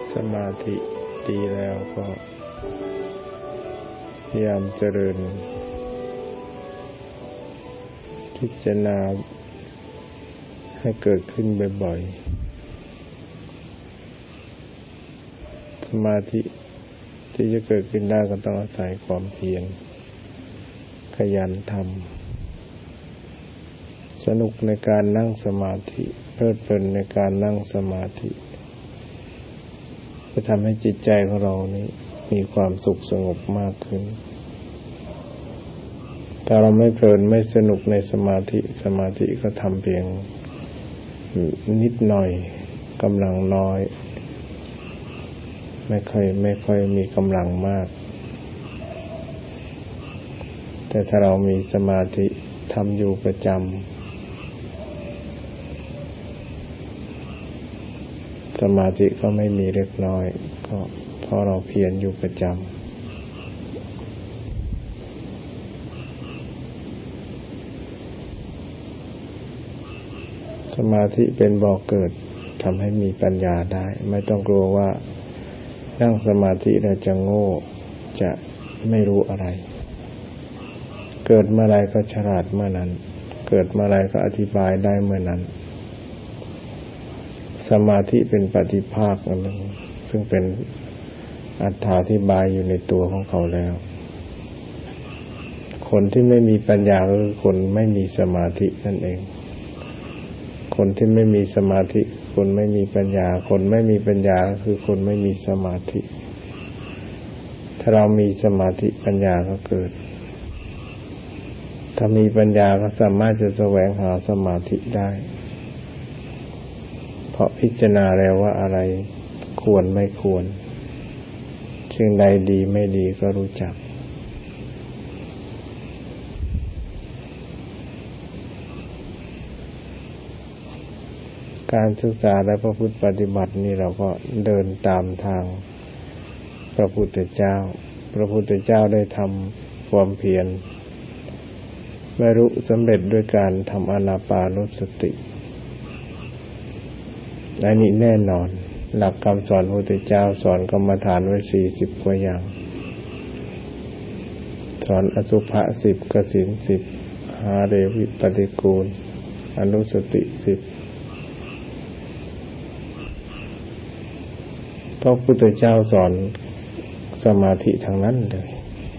สมาธิดีแล้วก็พยายามเจริญพิจารณาให้เกิดขึ้นบ่อยๆสมาธิที่จะเกิดขึ้นได้ก็ต้องอาศัยความเพียรขยันทำสนุกในการนั่งสมาธิเพลิดเพลินในการนั่งสมาธิจะทำให้จิตใจของเรานี้มีความสุขสงบมากขึ้นถ้าเราไม่เพลินไม่สนุกในสมาธิก็ทำเพียงนิดหน่อยกำลังน้อยไม่ค่อยมีกำลังมากแต่ถ้าเรามีสมาธิทำอยู่ประจำสมาธิก็ไม่มีเล็กน้อยก็เพราะเราเพียรอยู่ประจำสมาธิเป็นบ่อเกิดทำให้มีปัญญาได้ไม่ต้องกลัวว่านั่งสมาธิเราจะโง่จะไม่รู้อะไรเกิดเมื่อไรก็ฉลาดเมื่อนั้นเกิดเมื่อไรก็อธิบายได้เมื่อนั้นสมาธิเป็นปฏิภาคอันหนึ่งซึ่งเป็นอธิบายอยู่ในตัวของเขาแล้วคนที่ไม่มีปัญญาก็คือคนไม่มีสมาธินั่นเองคนที่ไม่มีสมาธิคนไม่มีปัญญาคนไม่มีปัญญาก็คือคนไม่มีสมาธิถ้าเรามีสมาธิปัญญาก็เกิดถ้ามีปัญญาก็สามารถจะแสวงหาสมาธิได้เพราะพิจารณาแล้วว่าอะไรควรไม่ควรสิ่งใดดีไม่ดีก็รู้จักการศึกษาและพระพุทธปฏิบัตินี่เราก็เดินตามทางพระพุทธเจ้าได้ทำความเพียรบรรลุสำเร็จด้วยการทำอานาปานสติอันนี้แน่นอนหลักคำสอนพระพุทธเจ้าสอนกรรมฐานไว้40กว่าอย่างสอนอสุภะ10กสิณ10หาเรวิปฏิกูลอนุสติ10พระพุทธเจ้าสอนสมาธิทางนั้นเลย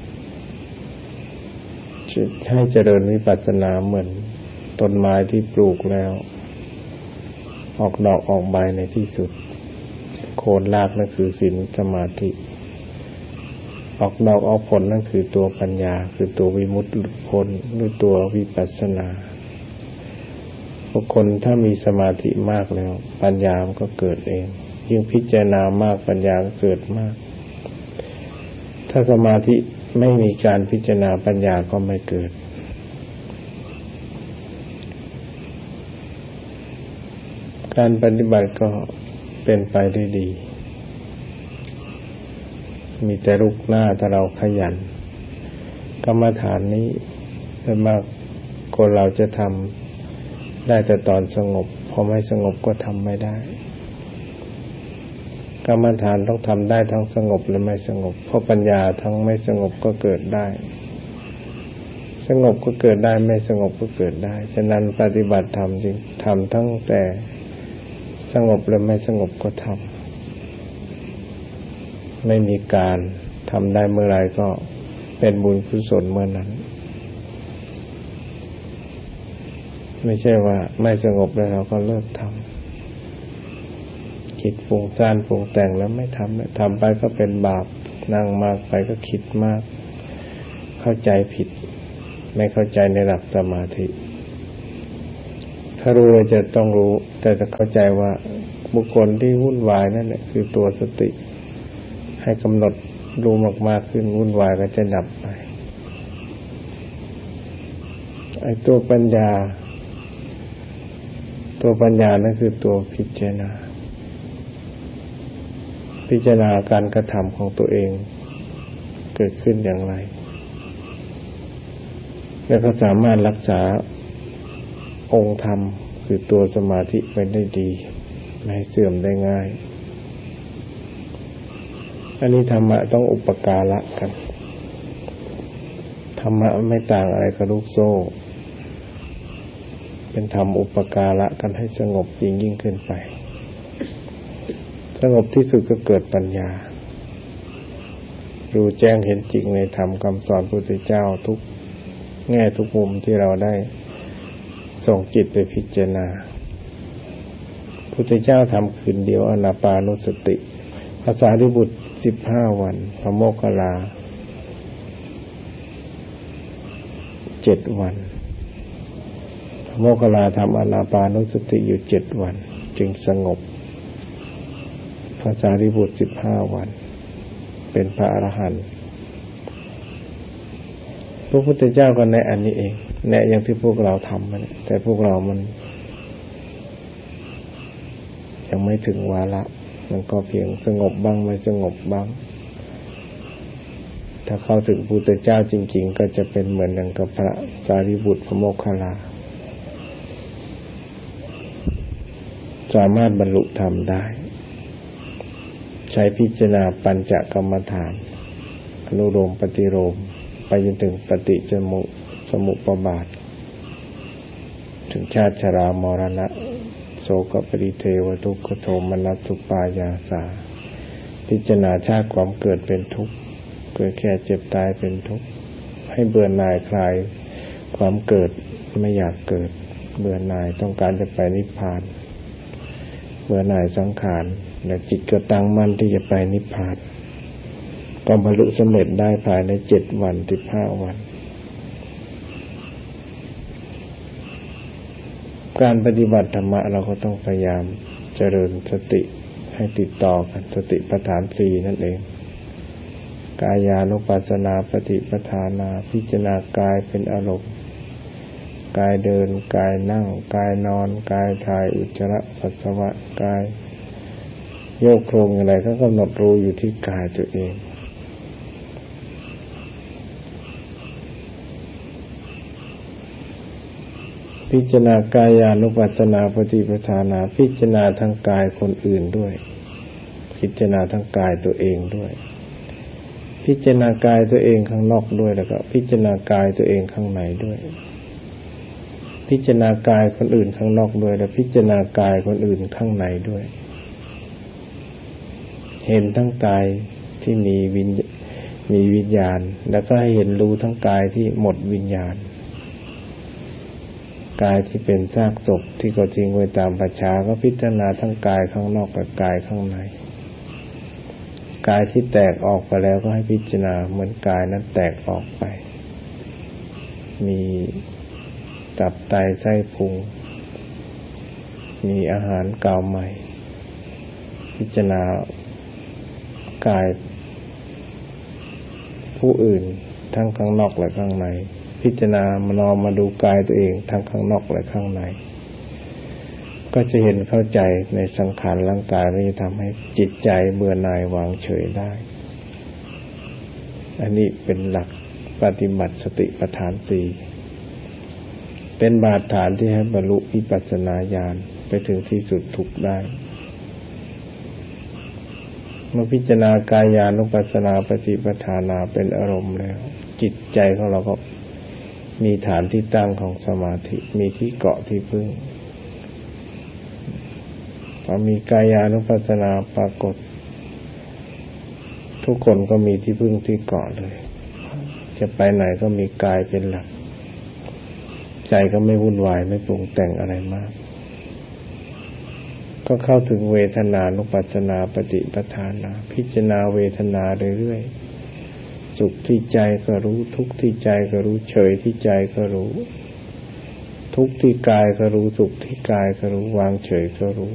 ให้เจริญวิปัสสนาเหมือนต้นไม้ที่ปลูกแล้วออกดอกออกใบในที่สุดโคนรากนั่นคือศีลสมาธิออกดอกออกผลนั่นคือตัวปัญญาคือตัววิมุตติหลุดพ้นหรือตัววิปัสสนาบุคคลถ้ามีสมาธิมากแล้วปัญญามันก็เกิดเองยิ่งพิจารณามากปัญญาก็เกิดมากถ้าสมาธิไม่มีการพิจารณาปัญญาก็ไม่เกิดการปฏิบัติก็เป็นไปได้ดีมีแต่ลุกหน้าถ้าเราขยันกรรมฐานนี้เป็นมากคนเราจะทำได้แต่ตอนสงบพอไม่สงบก็ทำไม่ได้กรรมฐานต้องทำได้ทั้งสงบและไม่สงบเพราะปัญญาทั้งไม่สงบก็เกิดได้สงบก็เกิดได้ไม่สงบก็เกิดได้ฉะนั้นปฏิบัติธรรมจึงทำทั้งแต่สงบและไม่สงบก็ทำไม่มีการทำได้เมื่อไรก็เป็นบุญกุศลเมื่อนั้นไม่ใช่ว่าไม่สงบแล้วเราก็เลิกทำคิดฟุ้งซ่านปรุงแต่งแล้วไม่ทำไปก็เป็นบาปนั่งมากไปก็คิดมากเข้าใจผิดไม่เข้าใจในหลักสมาธิถ้ารู้เราจะต้องรู้แต่จะเข้าใจว่าบุคคลที่วุ่นวายนั่นแหละคือตัวสติให้กำหนดรู้มากๆขึ้นวุ่นวายก็จะดับไปไอ้ตัวปัญญานั่นคือตัวพิจารณาการกระทำของตัวเองเกิดขึ้นอย่างไรแล้วก็สามารถรักษาองค์ธรรมคือตัวสมาธิไว้ได้ดีไม่ให้เสื่อมได้ง่ายอันนี้ธรรมะต้องอุปการะกันธรรมะไม่ต่างอะไรกับลูกโซ่เป็นธรรมอุปการะกันให้สงบยิ่งขึ้นไปสงบที่สุดก็เกิดปัญญารู้แจ้งเห็นจริงในธรรมคำสอนพระพุทธเจ้าทุกแง่ทุกมุมที่เราได้ส่งจิตไปพิจารณาพระพุทธเจ้าทำคืนเดียวอานาปานุสติภาษาริบุตร15 วันพระโมคคัลลา7 วันพระโมคคัลลาทำอานาปานุสติอยู่7 วันจึงสงบภาษาริบุตร15 วันเป็นพระอรหันต์พระพุทธเจ้าก็แนะอันนี้เองแนะอย่างที่พวกเราทำมันแต่พวกเรามันยังไม่ถึงวาระมันก็เพียงสงบบ้างไม่สงบบ้างถ้าเข้าถึงพระพุทธเจ้าจริงๆก็จะเป็นเหมือนอย่างกับพระสารีบุตรพระโมคคัลลาสามารถบรรลุธรรมได้ใช้พิจารณาปัญจกรรมฐานอนุโลมปฏิโลมไปจนถึงปฏิจจสมุปบาทถึงชาติชรามรณะโสกปริเทวทุกขโทมนัสสุปายาสาพิจารณาชาติความเกิดเป็นทุกข์เกิดแก่เจ็บตายเป็นทุกข์ให้เบื่อหน่ายคลายความเกิดไม่อยากเกิดเบื่อหน่ายต้องการจะไปนิพพานเบื่อหน่ายสังขารและจิตก็ตั้งมั่นที่จะไปนิพพานก็บรรลุสำเร็จได้ภายใน7 วัน15 วันการปฏิบัติธรรมะเราก็ต้องพยายามเจริญสติให้ติดต่อกันสติปัฏฐาน4นั่นเองกายานุปัสสนาปฏิปทานาพิจารณากายเป็นอารมณ์กายเดินกายนั่งกายนอนกายถ่ายอุจจาระปัสสาวะกายโยกโครงอะไรก็กำหนดรู้อยู่ที่กายตัวเองพิจารณากายานุปัสสนาปฏิปทานาพิจารณาทั้งกายคนอื่นด้วยพิจารณาทั้งกายตัวเองด้วยพิจารณากายตัวเองข้างนอกด้วยแล้วก็พิจารณากายตัวเองข้างในด้วยพิจารณากายคนอื่นข้างนอกด้วยและพิจารณากายคนอื่นข้างในด้วยเห็นทั้งกายที่มีวิญญาณแล้วก็ให้เห็นรู้ทั้งกายที่หมดวิญญาณกายที่เป็นซากศพที่เขาทิ้งไว้ตามป่าช้าก็พิจารณาทั้งกายข้างนอกกับกายข้างในกายที่แตกออกไปแล้วก็ให้พิจารณาเหมือนกายนั้นแตกออกไปมีตับไตไส้พุงมีอาหารเก่าใหม่พิจารณากายผู้อื่นทั้งข้างนอกและข้างในพิจารณามองมาดูกายตัวเองทั้งข้างนอกและข้างในก็จะเห็นเข้าใจในสังขารร่างกายที่จะทำให้จิตใจเบื่อหน่ายวางเฉยได้อันนี้เป็นหลักปฏิบัติสติปัฏฐาน4เป็นบาดฐานที่ให้บรรลุวิปัสสนาญาณไปถึงที่สุดทุกข์ได้เมื่อพิจารณากายานุปัสสนาปฏิปทานาเป็นอารมณ์แล้วจิตใจของเราก็มีฐานที่ตั้งของสมาธิมีที่เกาะที่พึ่งพอมีกายานุปัสสนาปรากฏทุกคนก็มีที่พึ่งที่เกาะเลยจะไปไหนก็มีกายเป็นหลักใจก็ไม่วุ่นวายไม่ปรุงแต่งอะไรมากก็เข้าถึงเวทนานุปัสสนาปฏิปทานาพิจารณาเวทนาเรื่อยๆสุขที่ใจก็รู้ทุกข์ที่ใจก็รู้เฉยที่ใจก็รู้ทุกข์ที่กายก็รู้สุขที่กายก็รู้วางเฉยก็รู้